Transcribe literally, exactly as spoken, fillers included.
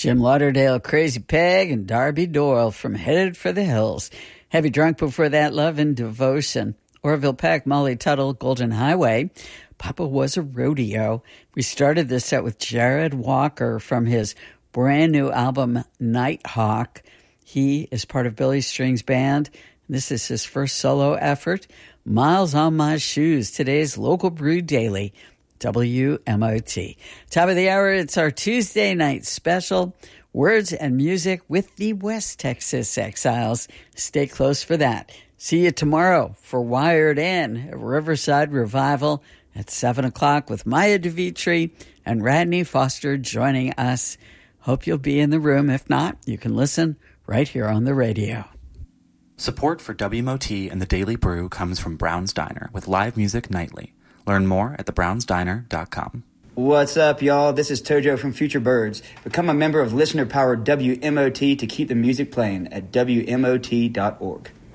Jim Lauderdale, Crazy Peg, and Darby Doyle from Headed for the Hills. Heavy Drunk before that, Love and Devotion. Orville Peck, Molly Tuttle, Golden Highway. Papa Was a Rodeo. We started this set with Jared Walker from his brand new album, Nighthawk. He is part of Billy Strings Band. This is his first solo effort. Miles on My Shoes, today's Local Brew Daily, W M O T. Top of the hour, it's our Tuesday night special, Words and Music with the West Texas Exiles. Stay close for that. See you tomorrow for Wired In, a Riverside Revival at seven o'clock with Maya DeVitri and Radney Foster joining us. Hope you'll be in the room. If not, you can listen right here on the radio. Support for W M O T and the Daily Brew comes from Brown's Diner with live music nightly. Learn more at the browns diner dot com. What's up, y'all? This is Tojo from Future Birds. Become a member of listener-powered W M O T to keep the music playing at W M O T dot org.